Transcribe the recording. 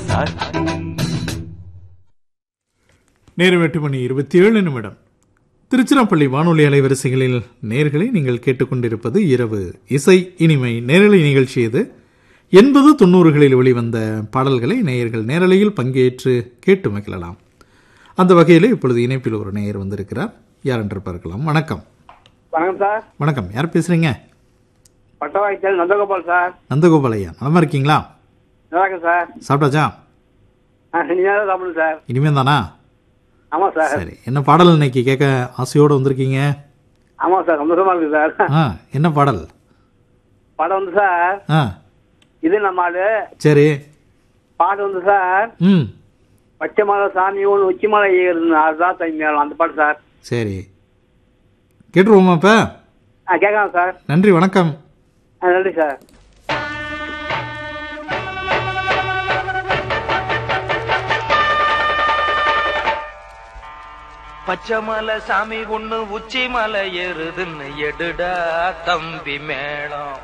ராசாத்தி. நேரம் 8:27. திருச்சிராப்பள்ளி வானொலி அலைவரிசைகளில் நேயர்களை நீங்கள் கேட்டுக்கொண்டிருப்பது இரவு இசை இனிமை நேரலை நிகழ்ச்சி. இது 80-90களில் வெளிவந்த பாடல்களை நேயர்கள் நேரலையில் பங்கேற்று கேட்டு மகிழலாம். அந்த வகையில் இப்பொழுது இணைப்பில் ஒரு நேயர் வந்திருக்கிறார். யார் என்று பார்க்கலாம். வணக்கம். வணக்கம் சார். வணக்கம். யார் பேசுறீங்க? பட்டவாய்ச்சல் நந்தகோபால் சார். நந்தகோபால் ஐயா, நலமா இருக்கீங்களா? நல்லா இருக்கேன் சார். சாப்பிட்டாச்சா? இனிமேல் சாப்பிடுங்க சார். இனிமே தானா? ஆமாம் சார். சரி, என்ன பாடல் இன்னைக்கு கேட்க ஆசையோடு வந்திருக்கீங்க? ஆமாம் சார், சந்தோஷமா இருக்கு சார். என்ன பாடல்? படம் வந்து சார் இது நம்ம ஆளு. சரி. பாட்டு வந்து சார் பச்சை மலை சாமி ஒன்று உச்சி மலை ஏறுது அதுதான் தைமையாளம் அந்த பாட்டு சார். சரி, கேட்டுருவோமா இப்ப? கேட்கலாம் சார். நன்றி, வணக்கம். நன்றி சார். பச்சை மலை சாமி ஒண்ணு உச்சி மலை ஏறுதுன்னு எடுடா தம்பி மேளம்.